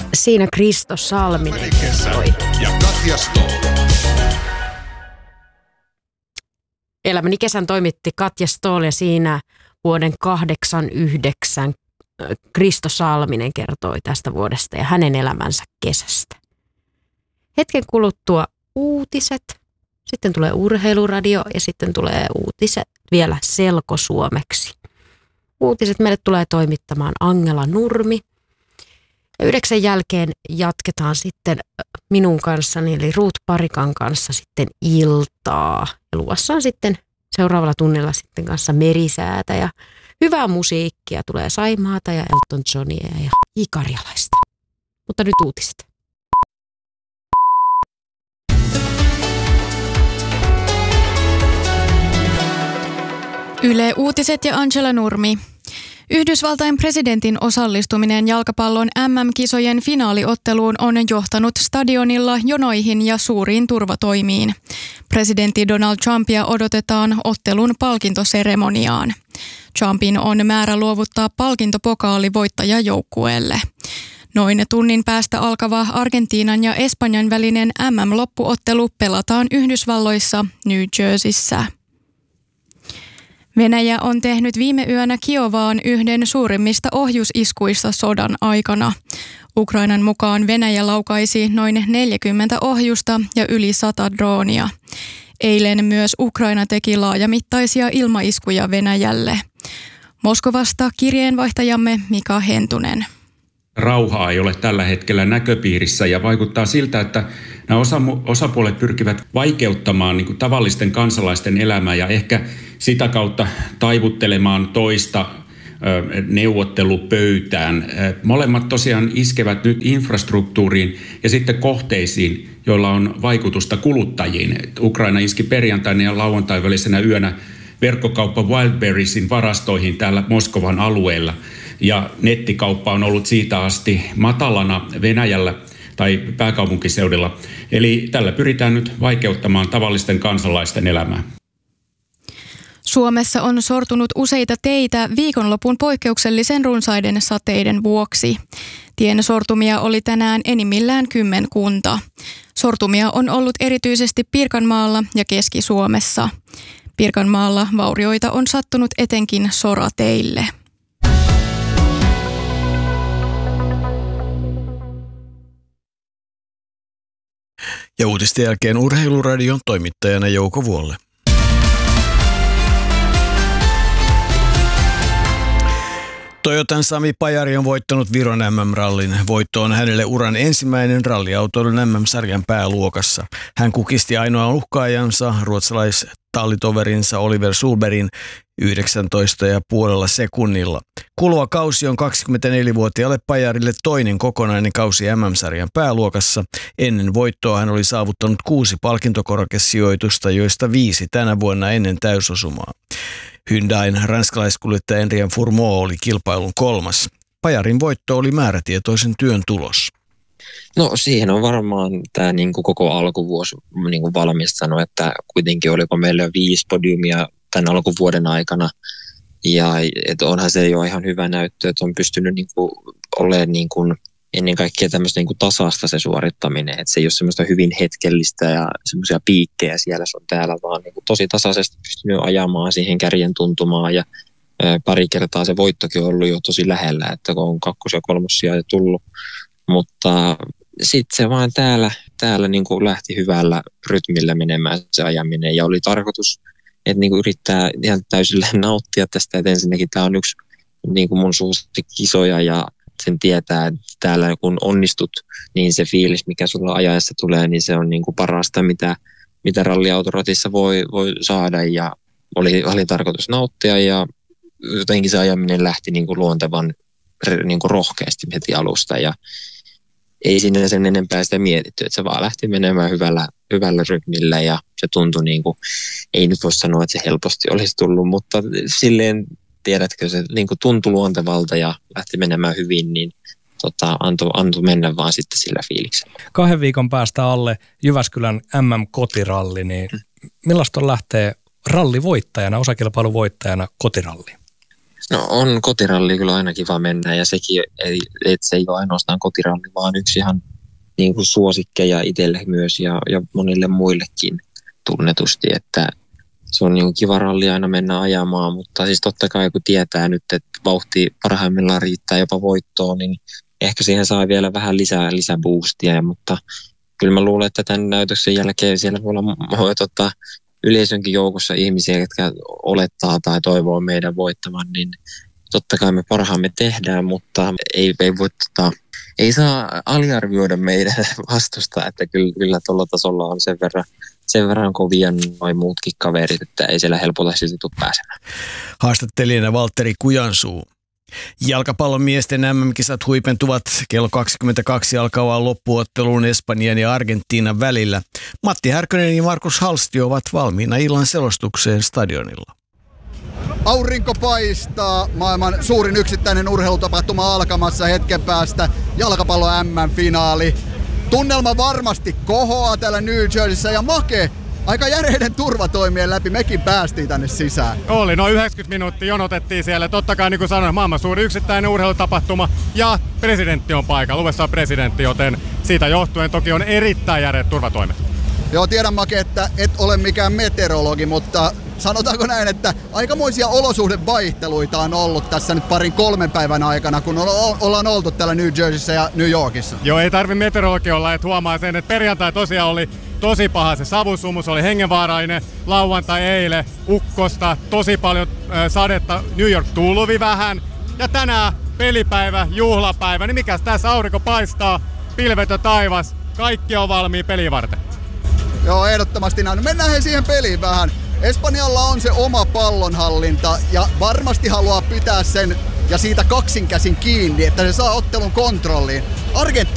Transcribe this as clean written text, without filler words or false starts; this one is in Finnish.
Siinä Kristo Salminen kertoi. Ja Katja Stoll. Elämäni kesän toimitti Katja Stoll ja siinä vuoden 1989 Kristo Salminen kertoi tästä vuodesta ja hänen elämänsä kesästä. Hetken kuluttua uutiset, sitten tulee urheiluradio ja sitten tulee uutiset vielä selkosuomeksi. Uutiset meille tulee toimittamaan Angela Nurmi. Ja 9 jälkeen jatketaan sitten minun kanssani eli Ruut Parikan kanssa sitten iltaa. Ja luvassa on sitten seuraavalla tunnilla sitten kanssa merisäätä ja hyvää musiikkia. Tulee Saimaata ja Elton Johnia ja Ikarjalaista. Mutta nyt uutiset. Yle Uutiset ja Angela Nurmi. Yhdysvaltain presidentin osallistuminen jalkapallon MM-kisojen finaaliotteluun on johtanut stadionilla jonoihin ja suuriin turvatoimiin. Presidentti Donald Trumpia odotetaan ottelun palkintoseremoniaan. Trumpin on määrä luovuttaa palkintopokaali voittajajoukkueelle. Noin tunnin päästä alkava Argentiinan ja Espanjan välinen MM-loppuottelu pelataan Yhdysvalloissa New Jerseyssä. Venäjä on tehnyt viime yönä Kiovaan yhden suurimmista ohjusiskuista sodan aikana. Ukrainan mukaan Venäjä laukaisi noin 40 ohjusta ja yli 100 droonia. Eilen myös Ukraina teki laajamittaisia ilmaiskuja Venäjälle. Moskovasta kirjeenvaihtajamme Mika Hentunen. Rauhaa ei ole tällä hetkellä näköpiirissä ja vaikuttaa siltä, että nämä osapuolet pyrkivät vaikeuttamaan niin kuin tavallisten kansalaisten elämää ja ehkä sitä kautta taivuttelemaan toista neuvottelupöytään. Molemmat tosiaan iskevät nyt infrastruktuuriin ja sitten kohteisiin, joilla on vaikutusta kuluttajiin. Ukraina iski perjantaina ja lauantain välisenä yönä verkkokauppa Wildberriesin varastoihin täällä Moskovan alueella. Ja nettikauppa on ollut siitä asti matalana Venäjällä tai pääkaupunkiseudulla. Eli tällä pyritään nyt vaikeuttamaan tavallisten kansalaisten elämää. Suomessa on sortunut useita teitä viikonlopun poikkeuksellisen runsaiden sateiden vuoksi. Tien sortumia oli tänään enimmillään 10 kunta. Sortumia on ollut erityisesti Pirkanmaalla ja Keski-Suomessa. Pirkanmaalla vaurioita on sattunut etenkin sorateille. Ja uutisten jälkeen urheiluradion toimittajana Jouko Vuolle. Toyotan Sami Pajari on voittanut Viron MM-rallin. Voitto on hänelle uran ensimmäinen ralliautoilun MM-sarjan pääluokassa. Hän kukisti ainoan uhkaajansa, ruotsalaistallitoverinsa Oliver Sulberin 19,5 sekunnilla. Kuluva kausi on 24-vuotiaalle Pajarille toinen kokonainen kausi MM-sarjan pääluokassa. Ennen voittoa hän oli saavuttanut 6 palkintokorokesijoitusta, joista 5 tänä vuonna ennen täysosumaa. Hyundain ranskalaiskuljettaja Adrien Fourmaux oli kilpailun 3. Pajarin voitto oli määrätietoisen työn tulos. No siihen on varmaan tämä niin kuin koko alkuvuosi niin kuin valmis sanoa, että kuitenkin oliko meillä 5 podiumia tämän alkuvuoden aikana. Ja että onhan se jo ihan hyvä näyttö, että on pystynyt niin kuin olemaan niin kuin ennen kaikkea tämmöistä niin kuin tasasta se suorittaminen. Että se ei ole semmoista hyvin hetkellistä ja semmoisia piikkejä siellä sun täällä, vaan niin kuin tosi tasaisesti pystynyt ajamaan siihen kärjen tuntumaan. Ja pari kertaa se voittokin on ollut jo tosi lähellä, että kun on 2. ja 3. sijaa tullut. Mutta sitten se vaan täällä niin kuin lähti hyvällä rytmillä menemään se ajaminen ja oli tarkoitus, että niin kuin yrittää ihan täysillä nauttia tästä, että ensinnäkin tämä on yksi niin kuin mun suosikkikisoja ja sen tietää, että täällä kun onnistut, niin se fiilis, mikä sulla ajaessa tulee, niin se on niin kuin parasta, mitä ralliautorotissa voi saada ja oli tarkoitus nauttia ja jotenkin se ajaminen lähti niin kuin luontevan niin kuin rohkeasti heti alusta ja ei siinä sen enempää sitä mietitty, että se vaan lähti menemään hyvällä rytmillä ja se tuntui niin kuin, ei nyt voi sanoa, että se helposti olisi tullut, mutta silleen tiedätkö, se niin kuin tuntui luontevalta ja lähti menemään hyvin, niin antoi mennä vaan sitten sillä fiiliksellä. 2 viikon päästä alle Jyväskylän MM-kotiralli, niin millaista on lähteä rallivoittajana, osakilpailuvoittajana kotiralliin? No on kotiralli kyllä aina kiva mennä ja sekin, että se ei ole ainoastaan kotiralli, vaan yksi ihan niin kuin suosikkeja itselle myös ja monille muillekin tunnetusti, että se on niin kiva ralli aina mennä ajamaan, mutta siis totta kai kun tietää nyt, että vauhti parhaimmillaan riittää jopa voittoon, niin ehkä siihen saa vielä vähän lisää boostia, mutta kyllä mä luulen, että tämän näytöksen jälkeen siellä voi olla yleisönkin joukossa ihmisiä, jotka olettaa tai toivoo meidän voittaman, niin totta kai me parhaamme tehdään, mutta ei saa aliarvioida meidän vastusta, että kyllä tuolla tasolla on sen verran kovia noin muutkin kaverit, että ei siellä helpolla silti tule pääsemään. Haastattelijana Valtteri Kujansuu. Jalkapallon miesten MM-kisat huipentuvat kello 22 alkavaan loppuotteluun Espanjan ja Argentiinan välillä. Matti Härkönen ja Markus Halstio ovat valmiina illan selostukseen stadionilla. Aurinko paistaa, maailman suurin yksittäinen urheilutapahtuma alkamassa hetken päästä, jalkapallon MM-finaali. Tunnelma varmasti kohoaa täällä New Jerseyssä ja Make, aika järeiden turvatoimien läpi mekin päästiin tänne sisään. Oli, noin 90 minuuttia jonotettiin siellä. Totta kai niin kuin sanoin, maailman suuri yksittäinen urheilutapahtuma ja presidentti on paikalla, USA-presidentti, joten siitä johtuen toki on erittäin järeät turvatoimet. Joo, tiedän Make, että et ole mikään meteorologi, mutta sanotaanko näin, että aikamoisia olosuhdevaihteluita on ollut tässä nyt 2-3 päivän aikana, kun ollaan oltu täällä New Jerseyssä ja New Yorkissa. Joo, ei tarvi meteorologi olla, että huomaa sen, että perjantai tosiaan oli tosi paha. Se savusumus oli hengenvaarainen, lauantai eilen ukkosta, tosi paljon sadetta, New York tulvi vähän. Ja tänään pelipäivä, juhlapäivä, niin mikäs tässä aurinko paistaa, pilvetön taivas, kaikki on valmiin peliä varten. Joo, ehdottomasti näin. Mennään siihen peliin vähän. Espanjalla on se oma pallonhallinta ja varmasti haluaa pitää sen ja siitä kaksinkäsin kiinni, että se saa ottelun kontrolliin.